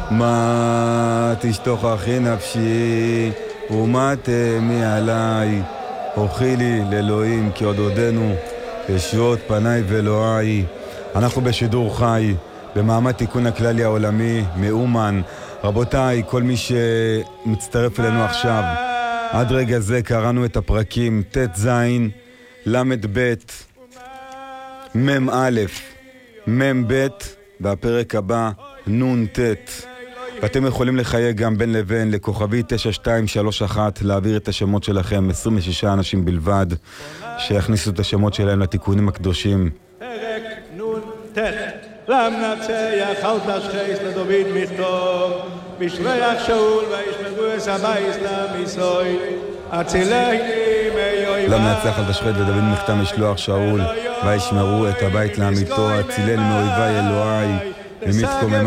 מה תשתוכחי נפשי ומה תאמי עליי, הוכי לי לאלוהים כי עוד עודנו ישועות פניי ואלוהי. אנחנו בשידור חי במעמד תיקון הכללי העולמי מאומן. רבותיי, כל מי שמצטרף אלינו עכשיו, עד רגע זה קראנו את הפרקים ת' זין, למד ב', מ' א', מ' ב', והפרק הבא נ' ת'. ואתם יכולים לחייג גם בין לבין לכוכבי 9231 להעביר את השמות שלכם. 26 אנשים בלבד שיכניסו את השמות שלהם לתיקונים הקדושים. פרק נ' ת'. למנצח אל תשחס לדוד מכתוב בשלח שאול וישמרו את הבית למיסוי הצילני מאויבי. למנצח אל תשחס לדוד מכתב משלוח שאול וישמרו את הבית לעמיתו הצילני מאויבי אלוהי ומתקומם